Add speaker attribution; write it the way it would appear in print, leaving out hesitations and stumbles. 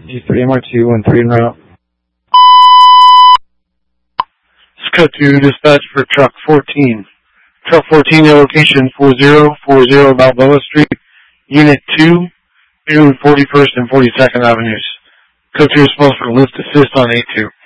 Speaker 1: G3 MR2 and 3 en route.
Speaker 2: Code 2, dispatch for truck 14. Truck 14, your location 4040 Balboa Street, Unit 2, between 41st and 42nd Avenues. Code 2 responds for lift assist on A2.